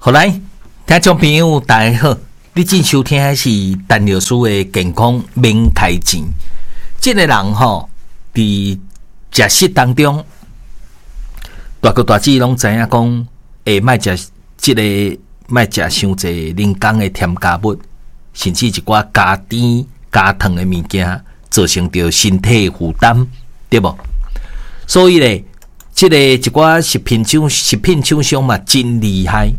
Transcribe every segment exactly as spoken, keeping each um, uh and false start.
好来，听众朋友大家好，你正收听的是陈老师的健康免开钱。这个人吼，伫食食当中，大哥大姐拢知影讲，会莫食这个莫食伤济人工的添加物，甚至一寡加甜加糖的物件，造成着身体负担，对无？所以咧，这个一寡食品厂食品厂商嘛，真厉害。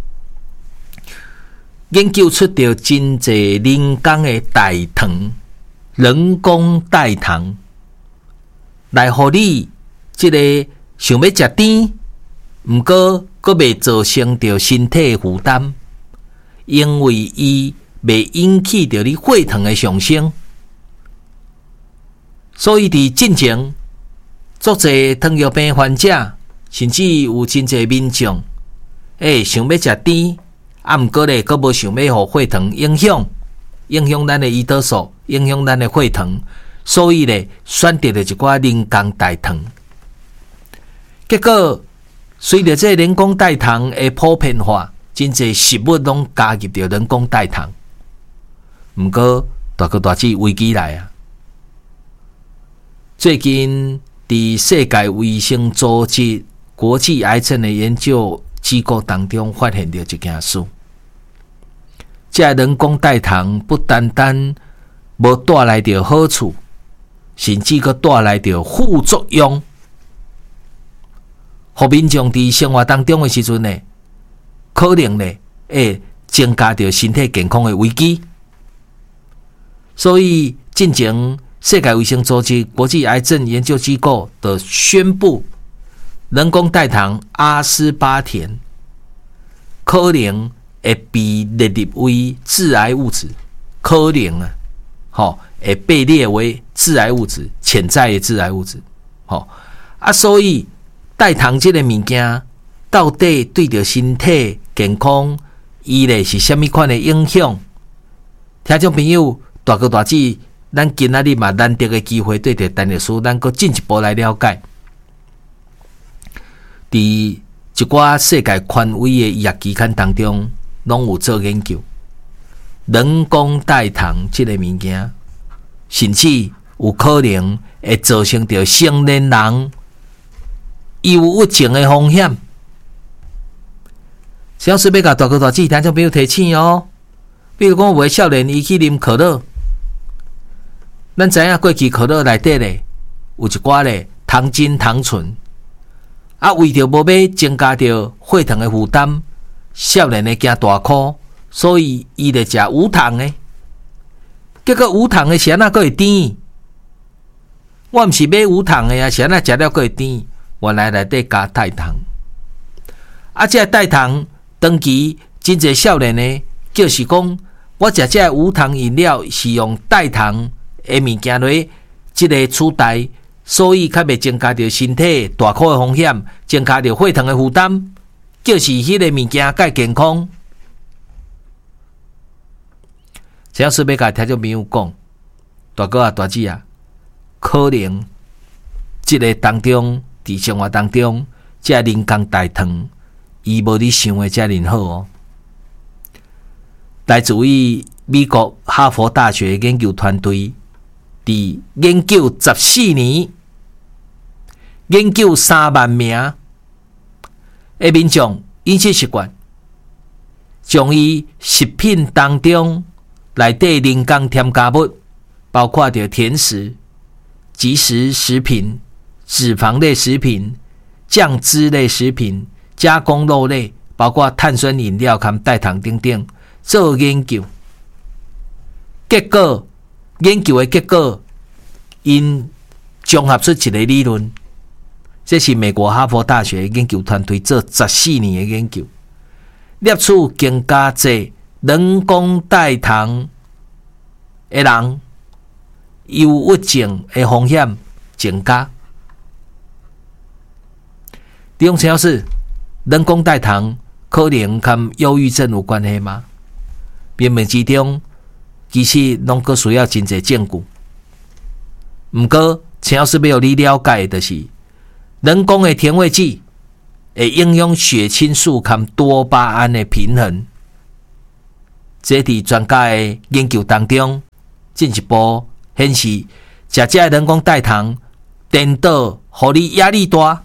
研究出着真侪人工的代糖、人工代糖，来互你即个想要食甜，毋过阁袂造成着身体负担，因为伊袂引起着你血糖的上升，所以伫进前，足侪糖尿病患者，甚至有真侪民众，诶、欸，想要食甜。啊，毋过咧，阁无想要互血糖影响，影响咱的胰岛素，影响咱的血糖，所以咧，选择了一寡人工代糖。结果，随着这人工代糖的普遍化，真侪食物拢加入着人工代糖。毋过，大哥大姐危机来啊！最近，伫世界卫生组织国际癌症的研究机构当中发现到一件事，这人工代糖不单单无带来着好处，甚至阁带来着副作用，互民众伫生活当中的时阵呢，可能呢会增加着身体健康的危机。所以，进前世界卫生组织国际癌症研究机构的宣布。人工代糖阿斯巴甜可能会被列入为致癌物质，可能啊，吼会被列为致癌物质，潜在的致癌物质，吼啊，所以代糖这个物件到底对着身体健康，伊咧是虾米款的影响？听众朋友，大哥大姐，咱今仔日嘛难得的机会，对着陈律师，咱阁进一步来了解。伫一寡世界权威的医学期刊当中，拢有做研究，人工代糖这个物件，甚至有可能会造成着成年人忧郁症的风险。小时要甲大哥大姐听众朋友提醒哦，比如讲有个少年伊去啉可乐，咱知影过去可乐内底咧有一寡咧糖精糖醇。啊，为着无要增加着血糖的负担，少年的惊大哭，所以伊咧食无糖的。结果无糖的是安那个会甜？我毋是买无糖的啊，是安那食了个会甜？原来内底加代糖。啊，这代糖长期真侪少年呢，就是讲我食这无糖饮料是用代糖的物件来即个取代。所以，较袂增加着身体大苦的风险，增加着血糖的负担，就是迄个物件介健康。只要是要甲听众朋友讲，大哥啊、大姐啊，可能即个当中，伫生活当中，这人工代糖，伊无你想的遮尔好哦。来自于美国哈佛大学研究团队。伫研究十四年，研究三万名的民众饮食习惯，将伊食品当中内底人工添加物，包括着甜食、即食食品、脂肪类食品、酱汁类食品、加工肉类，包括碳酸饮料和代糖等等，做研究。结果。研究的结果，因综合出一个理论，这是美国哈佛大学研究团队做十四年的研究，摄取更加侪人工代糖的人，忧郁症的风险增加。利用超市人工代糖可能跟忧郁症有关系吗？边面之中。其实拢阁需要真侪证据，毋过，陈老师要你了解的就是，人工的甜味剂会影响血清素和多巴胺的平衡。这伫专家的研究当中，进一步显示，食这人工代糖颠倒，互你压力大。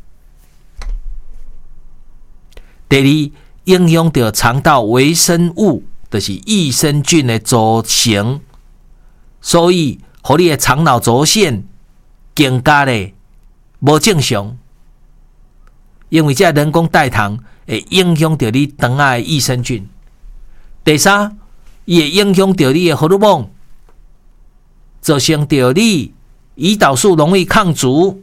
第二，影响到肠道微生物，就是益生菌的组成，所以互你的肠脑轴线更加的无正常。因为这人工代糖会影响到你肠仔的益生菌。第三，伊会影响到你的荷尔蒙，造成到你胰岛素容易抗阻。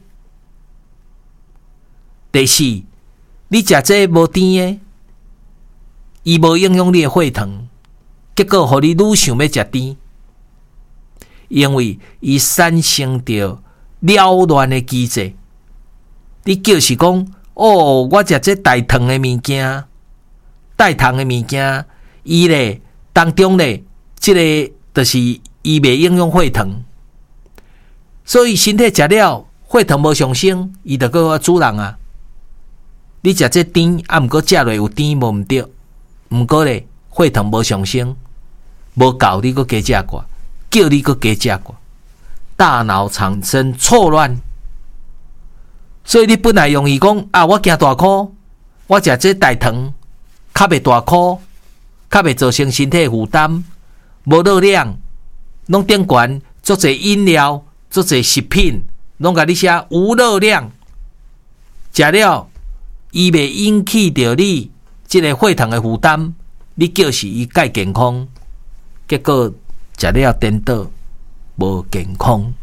第四，你食这无甜的，伊无影响你的血糖，结果互你愈想要食甜，因为伊产生着扰乱的机制。你就是讲，哦，我食这带糖的物件，带糖的物件，伊咧当中咧，这个就是伊袂影响血糖，所以身体食了血糖无上升，伊就搁主人啊。你食这甜，啊，毋过食落有甜无毋对，毋过咧血糖无上升，无够你搁加食过，叫你搁加食过，大脑产生错乱。所以你本来容易讲啊，我惊大箍，我食这代糖，较袂大箍，较袂造成身体负担，无热量，拢顶悬足侪饮料、足侪食品，拢甲你写无热量，食了伊袂引起着你即个血糖的负担，你叫是伊介健康，结果食了颠倒，无健康。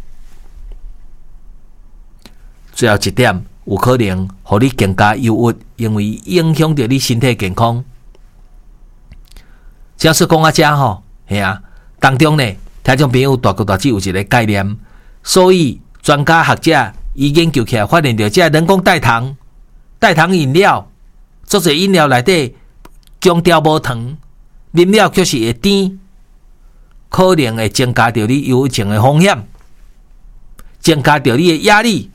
最后一点，有可能互你更加忧郁，因为影响到你身体健康。假说讲啊，遮吼，系啊，当中呢，听众朋友大哥大姐有一个概念，所以专家学者伊研究起来，发现到这人工代糖、代糖饮料，足侪饮料内底强调无糖，啉了却是会甜，可能会增加到你忧郁症的风险，增加到你的压力。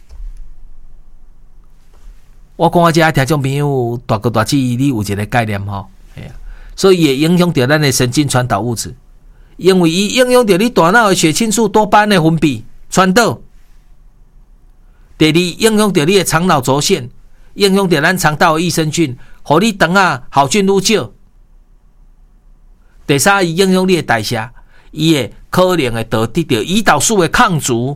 我讲啊，遮听众朋友大哥大姐，你有一个概念吼，系啊，所以会影响到咱的神经传导物质，因为伊影响到你大脑的血清素、多巴胺的分泌传导。第二，影响到你的肠脑轴线，影响到咱肠道的益生菌，互你肠啊好菌愈少。第三，伊影响你的代谢，伊会可能会导致到胰岛素的抗阻，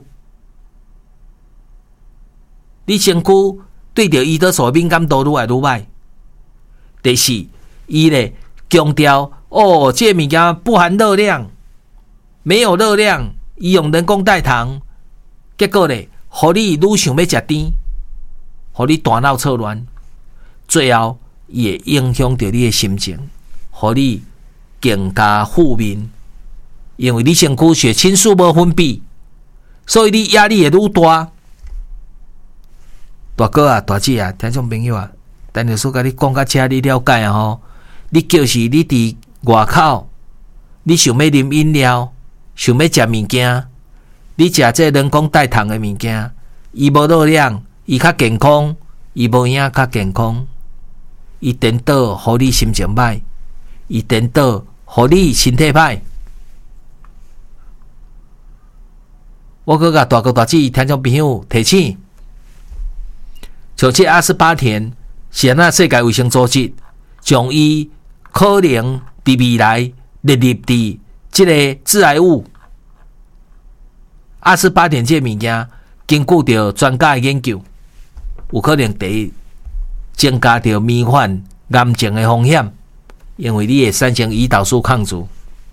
你身躯对着胰岛素敏感度愈来愈歹。第四，伊咧强调哦，这物件不含热量，没有热量，伊用人工代糖，结果咧，互你愈想要食甜，互你大脑错乱，最后伊会影响到你的心情，互你更加负面，因为你身躯血清素无分泌，所以你压力会愈大。大哥啊，大姐啊，听众朋友啊，等下说甲你讲到这，你了解啊吼？你就是你伫外口，你想要啉饮料，想要食物件，你食这人工代糖的物件，伊无热量，伊较健康，伊无影较健康，伊颠倒，互你心情歹，伊颠倒，互你身体歹。我搁甲大哥大姐听众朋友提醒。像这阿斯巴甜，是咱世界卫生组织将伊可能伫未来列入伫这个致癌物。阿斯巴甜这物件，经过着专家的研究，有可能第一增加着免患癌症的风险，因为你会产生胰岛素抗阻。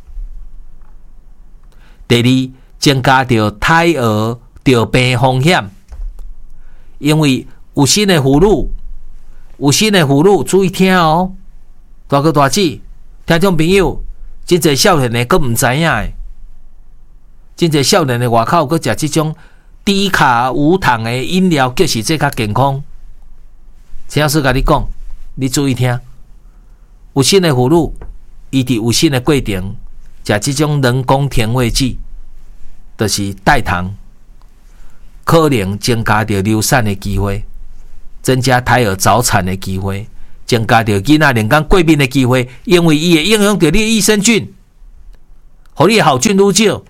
第二，增加着胎儿得病风险，因为有新的妇女，有新的妇女，注意听哦，大哥大姐，听众朋友，真侪少年的，佫唔知影的，真侪少年的外口佫食这种低卡无糖的饮料，就是这较健康。陈老师甲你讲，你注意听，有新的妇女，伊伫有新的过程，食这种人工甜味剂，就是代糖，可能增加着流产的机会。 增加胎儿早产的机会，增加到囡仔人工过敏的机会，因为伊会影响到你的益生菌，互你的好菌愈少。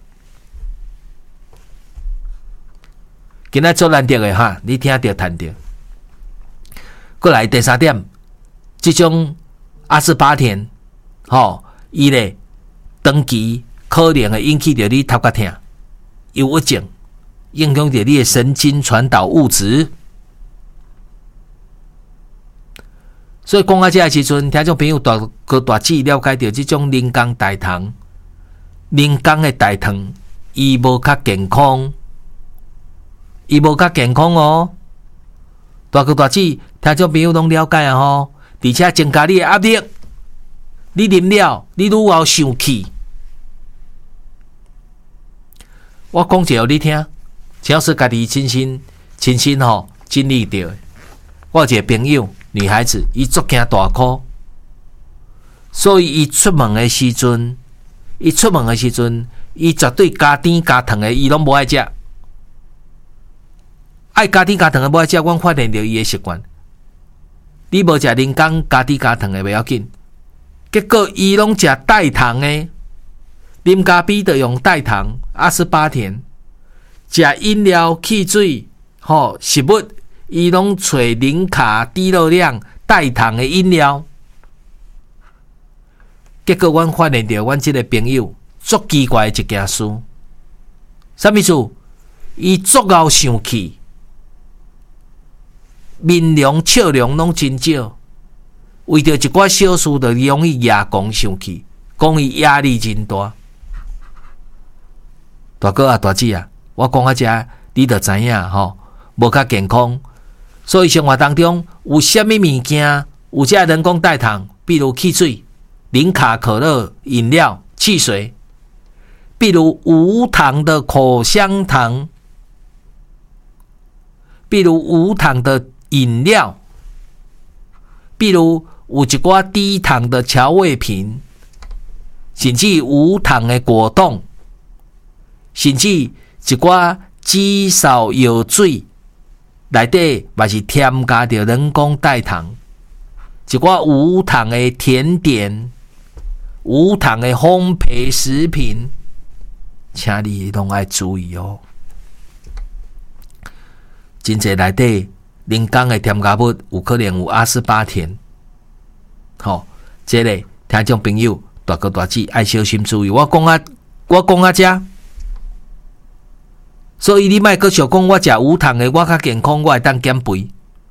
今仔做难得的哈，你听到谈到。过来第三点，这种阿斯巴甜，吼，伊咧长期可能会引起到你头壳痛、忧郁症，影响到你的神经传导物质。所以讲到这个时阵，听众朋友大个大致了解到这种人工代糖、人工的代糖，伊无较健康，伊无较健康哦。大个大致听众朋友拢了解啊吼，而且增加你的压力，你啉了，你愈后生气。我讲一个你听，只要是家己亲身亲身吼经历到的。我有一个朋友，女孩子，伊足惊大哭，所以伊出门的时阵，伊出门的时阵，伊绝对加甜加糖的，伊拢无爱食。爱加甜加糖的无爱食，阮发现到伊的习惯。你无食人工加甜加糖的袂要紧，结果伊拢食代糖的，啉咖啡就用代糖、阿斯巴甜，食饮料、汽水、吼食物，伊拢找零卡、低热量、代糖的饮料。结果阮发现到，阮即个朋友足奇怪的一件事，啥物事？伊足够生气。面容笑容拢真少，为着一寡小事就容易牙狂生气，讲伊压力真大。大哥啊，大姐啊，我讲啊遮，你就知影吼，无较健康。所以生活当中有啥物物件，有遮人工代糖，比如汽水、零卡可乐饮料、汽水，比如无糖的口香糖，比如无糖的饮料，比如有一寡低糖的调味品，甚至无糖的果冻，甚至一寡极少药水内底嘛是添加着人工代糖，一寡无糖的甜点、无糖的烘焙食品，请你拢爱注意哦。真侪内底人工的添加物有可能有阿斯巴甜，吼、哦，这个听众朋友大哥大姐爱小心注意。我讲啊，我讲啊，遮，所以你莫阁想讲我食无糖的，我较健康，我会当减肥。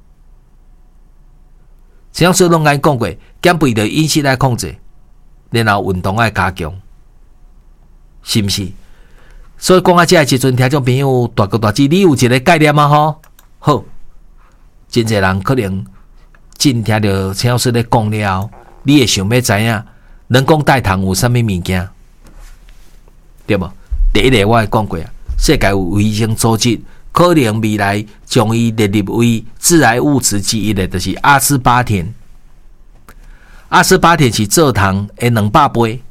上次拢甲你讲过，减肥着饮食来控制，然后运动爱加强，是毋是？所以讲啊，遮个时阵，听众朋友大哥大姐，你有一个概念吗？吼，好。真侪人可能真听到陈老师咧讲了，你会想要知影人工代糖有啥物物件，对无？第一个我会讲过啊，世界卫生组织可能未来将伊列入为致癌物质之一的，就是阿斯巴甜。阿斯巴甜是蔗糖的两百倍，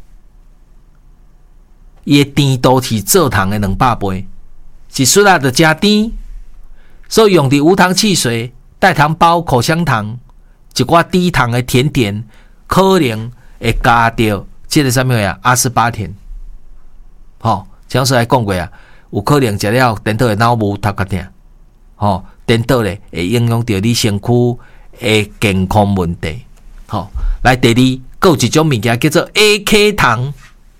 伊的甜度是蔗糖的两百倍，是属啊的加甜，所以用伫无糖汽水、代糖包、口香糖、一寡低糖的甜点，可能会加到这个什么呀？阿斯巴甜。吼、哦，上次来讲过啊，有可能食了颠倒的脑雾、头壳痛，吼、哦，颠倒咧会影响到你身躯的健康问题。吼、哦，来第二，还有一种物件叫做 A K 糖。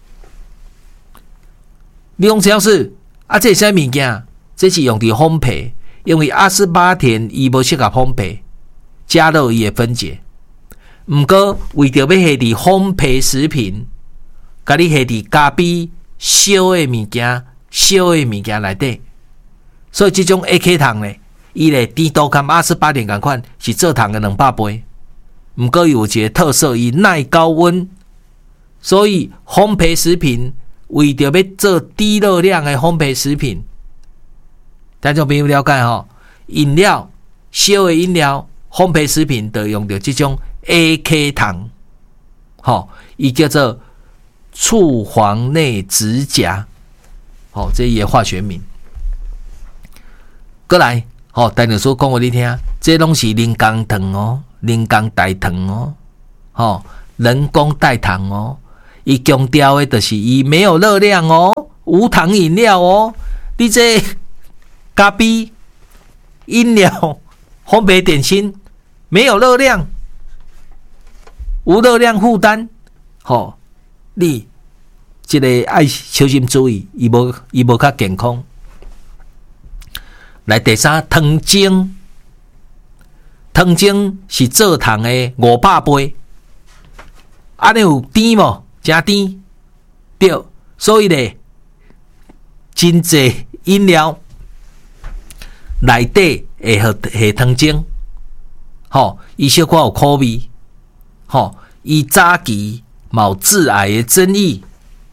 你讲上次啊，这是啥物件？这是用伫烘焙。因为阿斯巴甜伊无适合烘焙，加热伊会分解。毋过为着要下伫烘焙食品，甲你下伫咖啡烧的物件、烧的物件内底，所以这种 A K 糖咧，伊咧甜度跟阿斯巴甜同款，是蔗糖的两百倍。毋过有一个特色，伊耐高温，所以烘焙食品为着要做低热量的烘焙食品。听众朋友了解吼，饮料、烧的饮料、烘焙食品都用到这种 A K 糖，吼，伊叫做醋黄内酯钾，吼，这伊的化学名。过来， 吼、哦，陈老师讲互你听，这拢是人工糖哦，人工代糖哦，吼、哦，人工代糖哦，伊强调的就是伊没有热量哦，无糖饮料哦，你这咖啡饮料、烘焙点心没有热量，无热量负担，吼、哦，你这个爱小心注意，伊无伊无较健康。来第三，糖精，糖精是蔗糖的五百倍，安尼有甜无？真甜，对，所以咧，真济饮料内底会下下糖精，吼，伊小可有苦味，吼，伊早期嘛有致癌的争议，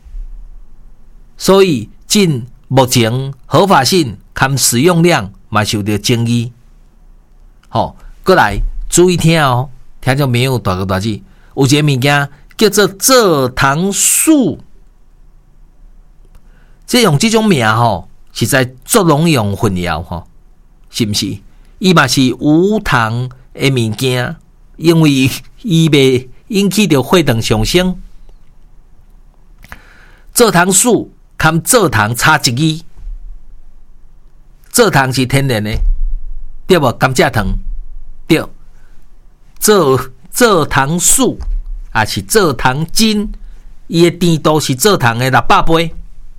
所以近目前合法性含使用量嘛受到争议。好，过来注意听哦，听众朋友大哥大姐，有一个物件叫做蔗糖素，这用这种名吼，实在足容易用混淆吼，是不是？伊嘛是无糖的物件，因为伊袂引起着血糖上升。蔗糖素含蔗糖差一字，蔗糖是天然的，对无？甘蔗糖对，蔗蔗糖素也是蔗糖精，伊的甜度是蔗糖的六百倍，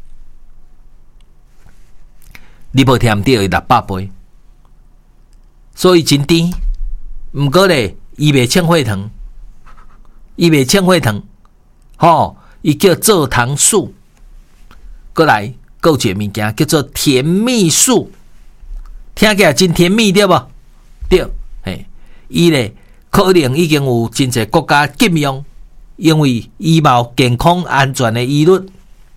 你无听对，六百倍，所以真甜。毋过咧，伊袂称血糖，伊袂称血糖，吼，伊叫蔗糖素。过来，还有一个物件叫做甜蜜素，听起来真甜蜜对无？对，嘿，伊咧可能已经有真侪国家禁用，因为伊冇健康安全的疑虑。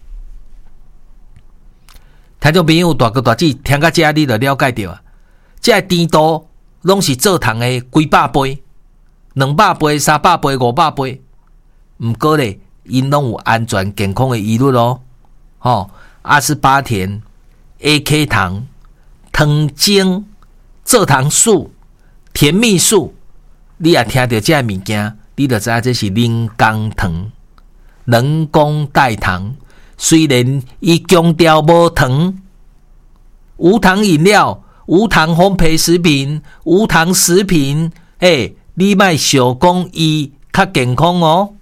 听众朋友大哥大姐听到这你就了解到啊，这甜度拢是蔗糖的几百倍、两百倍、三百倍、五百倍。毋过咧，因拢有安全健康的疑虑咯。吼，阿斯巴甜、A K 糖、糖精、蔗糖素、甜蜜素，你也听到这物件，你就知道这是人工糖、人工代糖。虽然伊强调无糖，无糖饮料、无糖烘焙食品、无糖食品，诶，你莫想讲伊较健康哦。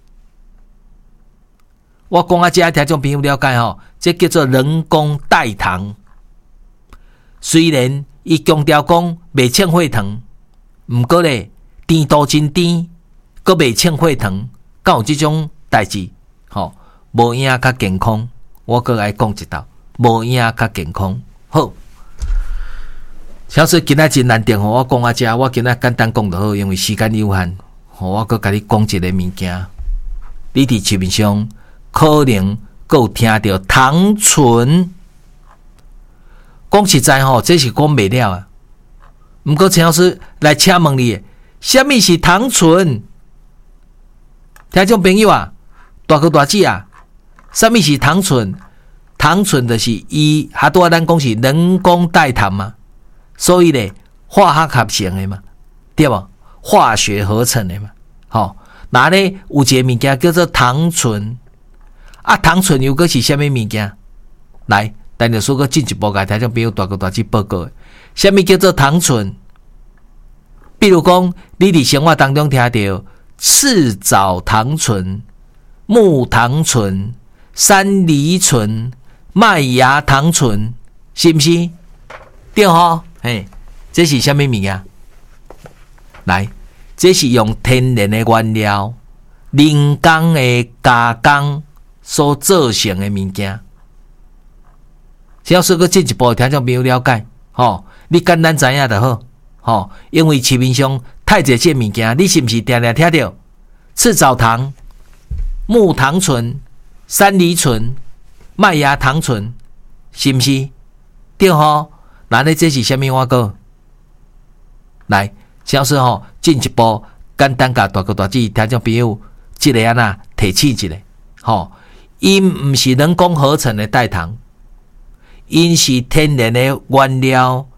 我讲啊，这听众朋友了解吼，这叫做人工代糖。虽然伊强调讲袂称血糖，毋过咧甜度真甜，阁袂称血糖，敢有这种代志？吼，无影较健康。我阁来讲一道，无影较健康。好，小说今仔真难定吼，我讲啊，这我今仔简单讲就好，因为时间有限。吼，我阁甲你讲一个物件，你伫市面上可能还有听到糖醇，讲实在吼，这是讲袂了啊。毋过陈老师来请问你，什么是糖醇？听众朋友啊，大哥大姐啊，什么是糖醇？糖醇就是伊，哈拄仔咱讲是人工代糖嘛，所以咧化学合成的嘛，对无？化学合成的嘛，吼。那咧有一个物件叫做糖醇。啊，糖醇又个是虾米物件？来，等下说个进一步甲听众朋友大哥大姐报告。虾米叫做糖醇？比如讲，你伫生活当中听到赤藻糖醇、木糖醇、山梨醇、麦芽糖醇，是不是？对吼，嘿，这是虾米物件？来，这是用天然的原料、人工的加工所造成的物件，只要说个进一步听众朋友了解，吼，你简单知影就好，吼，因为市面上太侪这物件，你是不是常常听到赤藻糖、木糖醇、山梨醇、麦芽糖醇，是不是？对吼，那你这是什么话个？来，只要说吼，进一步简单甲大哥大姐听众朋友，这个安那提醒一下，吼。因毋是人工合成的代糖，因是天然的原料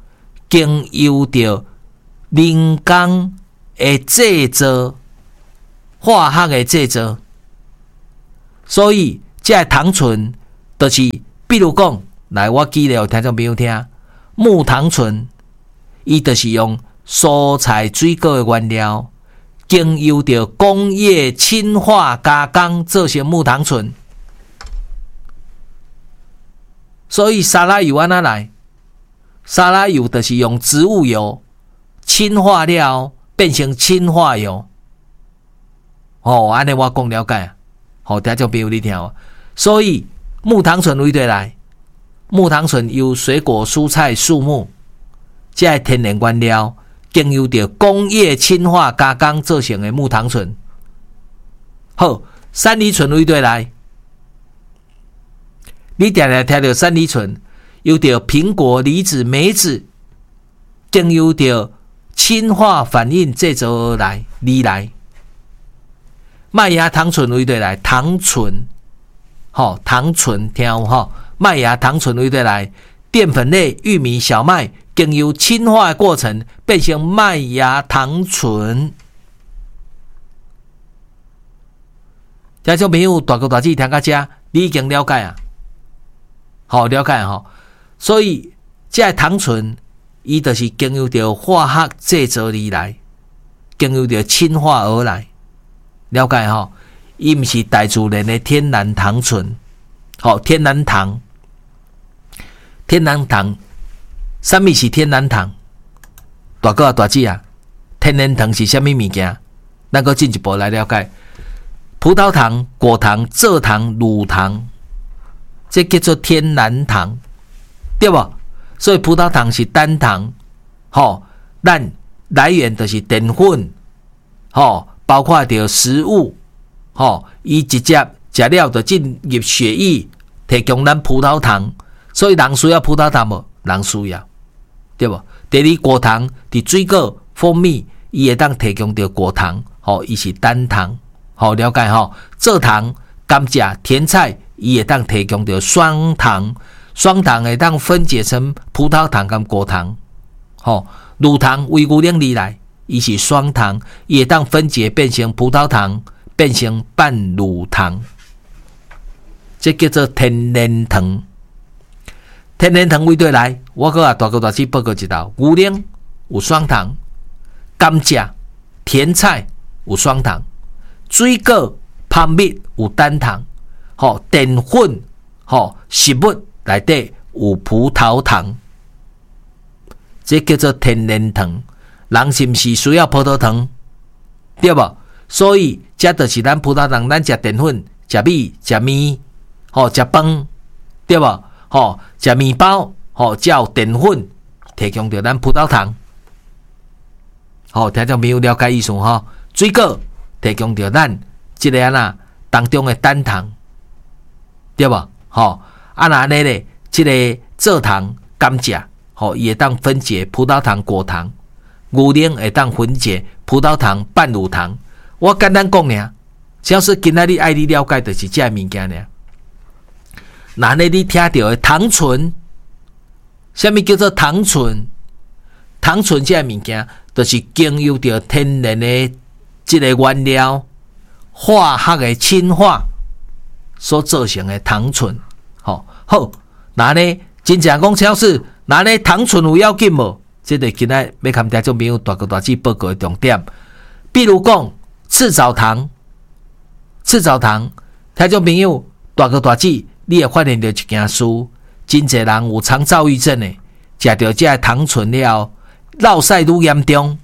经由着人工的制造、化学的制造，所以这糖醇就是，比如讲，来我举例给听众朋友听，木糖醇，伊就是用蔬菜水果的原料，经由着工业氢化加工做成木糖醇。所以沙拉油安怎来？沙拉油就是用植物油氢化了变成氢化油。哦，安尼我讲了解啊。好，听众朋友你听哦。所以木糖醇为对来，木糖醇由水果、蔬菜、树木这天然原料，经由着工业氢化加工做成的木糖醇。好，山梨醇为对来。你定定听到山梨醇，由着苹果、梨子、梅子，经由着氢化反应制造而来而来。麦芽糖醇为对来，糖醇，吼、哦、糖醇听有吼，麦芽糖醇为对来，淀粉类玉米、小麦经由氢化的过程变成麦芽糖醇。听众朋友，大哥大姐听到这，你已经了解啊？好、哦、了解哈、哦，所以这糖醇，伊就是经由着化学制造而来，经由着氢化而来，了解哈、哦？伊毋是大自然的天然糖醇，好、哦，天然糖，天然糖，什么是天然糖？大哥啊，大姐啊，天然糖是什么物件？咱搁进一步来了解，葡萄糖、果糖、蔗糖、乳糖。这叫做天然糖，对不？所以葡萄糖是单糖，吼，咱来源就是淀粉，吼，包括着食物，吼，伊直接食了就进入血液，提供咱葡萄糖。所以人需要葡萄糖无？人需要，对不？第二果糖，伫水果、蜂蜜，伊会当提供着果糖，吼，伊是单糖，好了解吼。蔗糖、甘蔗、甜菜。伊会当提供着双糖，双糖会当分解成葡萄糖跟果糖。吼、哦，乳糖为牛奶而来，伊是双糖，伊会当分解变成葡萄糖，变成半乳糖。这叫做天然糖。天然糖为对来，我搁啊大哥大姐报告一道，牛奶有双糖，甘蔗、甜菜有双糖，水果、蜂蜜有单糖。吼，淀粉，吼，食物内底有葡萄糖，这叫做天然糖。人是毋是需要葡萄糖？对不？所以这就是咱葡萄糖，咱食淀粉、食米、食面，吼，食饭，对不？吼，食面包，吼，才有淀粉提供着咱葡萄糖。好，听众朋友了解意思吼？水果提供着咱这个啊当中的单糖。对吧？好、哦，啊那安尼咧，这个蔗糖、甘蔗，好、哦，也当分解葡萄糖、果糖，牛奶会当分解葡萄糖、半乳糖。我简单讲呢，只要是今仔日爱你了解，就是这物件呢。那呢，你听到的糖醇，什么叫做糖醇？糖醇这物件，就是经由着天然的这个原料，化学的氢化。所造成的糖醇，好、哦、好，那呢？真正讲超市，那呢？糖醇有要紧无？这个今仔要跟听众朋友大哥大姐报告的重点。比如讲赤藻糖，赤藻糖，听众朋友大哥大姐，你会发现到一件事，真侪人有肠躁郁症的，食到这个糖醇了，落屎愈严重。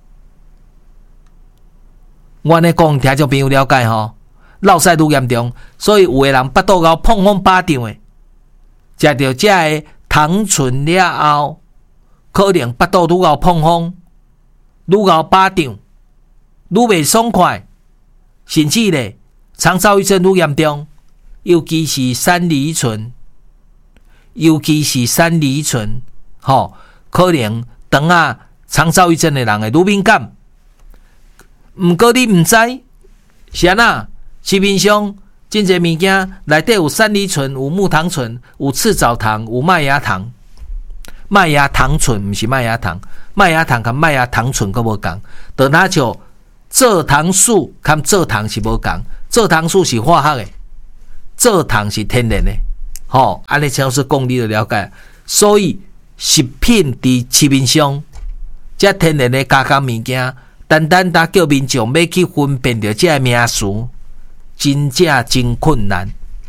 我呢讲，听众朋友了解吼。落屎愈严重，所以有个人腹肚枵碰风巴掌的，食到这个糖醇了后，可能腹肚愈枵碰风，愈枵巴掌，愈袂爽快，甚至咧肠躁郁症愈严重，尤其是山梨醇，尤其是山梨醇，吼、哦，可能当啊肠躁郁症的人会愈敏感。毋过你毋知是安那？市面上真侪物件内底有山梨醇、有木糖醇、有赤藻糖、有麦芽糖， 麦芽糖醇，不是麦芽糖，麦芽糖跟麦芽糖醇佫无共，就那像蔗糖素跟蔗糖是无共，蔗糖素是化学的，蔗糖是天然的。吼、哦，安尼超市讲你就了解。所以食品伫市面上，这天然的加工物件，单单打叫民众要去分辨着这名词，真正真困难。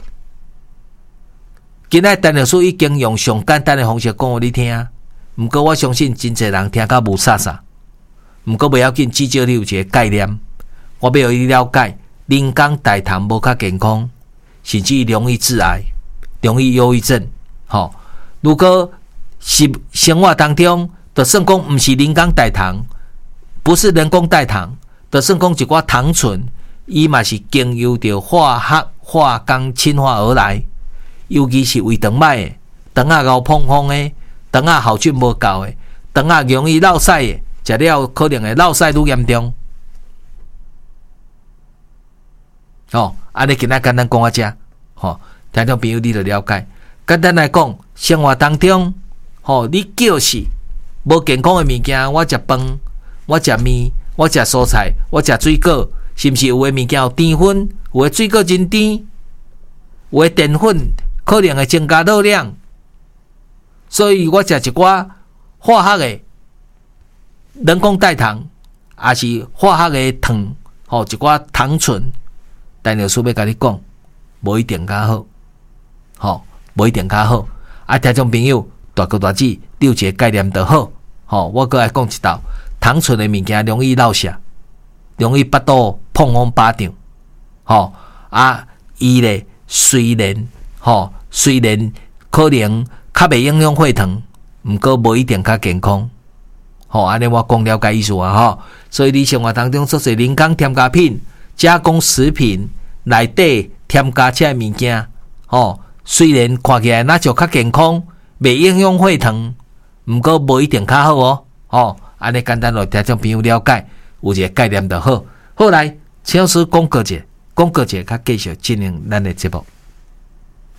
今仔陈老师已经用上简单的方式讲互你听，毋过我相信真侪人听甲无啥啥。毋过袂要紧，至少你有一个概念。我要互你了解，人工代糖无较健康，甚至容易致癌，容易忧郁症。吼、哦，如果是生活当中，就算讲毋是人工代糖，不是人工代糖，就算讲一寡糖醇，伊嘛是经由着化学化工氰化而来。尤其是胃肠歹的、肠仔敖碰碰的、肠仔好菌无够的、肠仔容易落屎的，食了可能会落屎愈严重。哦，安尼今仔简单讲啊，遮，吼，听众朋友你就了解。简单来讲，生活当中，吼，你就是无健康的物件，我食饭，我食面，我食蔬菜，我食水果，是毋是有的物件有甜分，有的水果真甜，有的淀粉。可能会增加热量，所以我食一寡化学的人工代糖，也是化学的糖，吼一寡糖醇。但老师要甲你讲，无一定较好，吼无一定较好。啊，听众朋友，大哥大姐，你有一个概念就好。吼，我搁来讲一道，糖醇的物件容易落瀉，容易巴肚碰风巴掌。吼啊，伊咧虽然。吼，虽然可能较袂影响血糖，毋过无一定较健康。吼，安尼我讲了解意思啊，吼。所以你生活当中做些人工添加品、加工食品内底添加这物件，吼，虽然看起来那就较健康，袂影响血糖，毋过无一定较好哦。吼，安尼简单来听众朋友了解，有一个概念就好。好来，请老师讲过者，讲过者，较继续进行咱的节目。